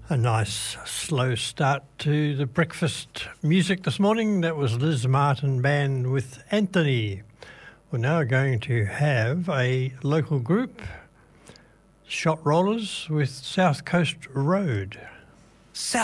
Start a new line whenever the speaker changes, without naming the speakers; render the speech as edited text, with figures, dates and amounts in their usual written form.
A nice slow start to the breakfast music this morning. That was Liz Martin Band with Anthony. We're now going to have a local group, Shot Rollers, with South Coast Road.